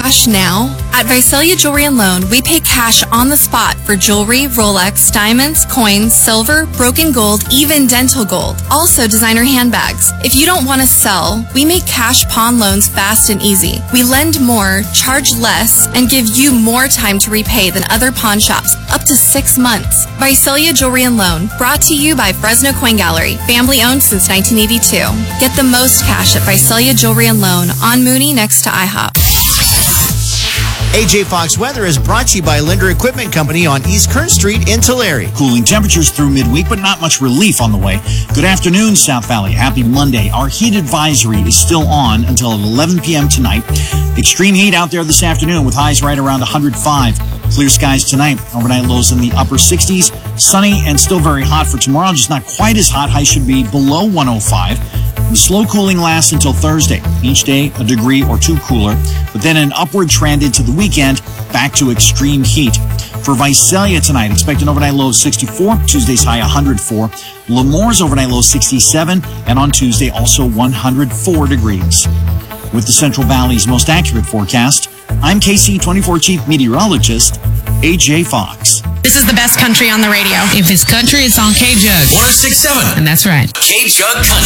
cash now? At Visalia Jewelry and Loan, we pay cash on the spot for jewelry, Rolex, diamonds, coins, silver, broken gold, even dental gold. Also designer handbags. If you don't want to sell, we make cash pawn loans fast and easy. We lend more, charge less, and give you more time to repay than other pawn shops, up to 6 months. Visalia Jewelry and Loan, brought to you by Fresno Coin Gallery, family owned since 1982. Get the most cash at Visalia Jewelry and Loan on Mooney next to IHOP. AJ Fox weather is brought to you by Linder Equipment Company on East Kern Street in Tulare. Cooling temperatures through midweek, but not much relief on the way. Good afternoon, South Valley. Happy Monday. Our heat advisory is still on until 11 p.m. tonight. Extreme heat out there this afternoon with highs right around 105. Clear skies tonight. Overnight lows in the upper 60s. Sunny and still very hot for tomorrow, just not quite as hot. Highs should be below 105. The slow cooling lasts until Thursday. Each day, a degree or two cooler, but then an upward trend into the weekend, back to extreme heat. For Visalia tonight, expect an overnight low of 64, Tuesday's high 104. Lemore's overnight low 67, and on Tuesday, also 104 degrees. With the Central Valley's most accurate forecast, I'm KC24 Chief Meteorologist, AJ Fox. This is the best country on the radio. If it's country, it's on K-Jug. 106.7. And that's right. K-Jug Country.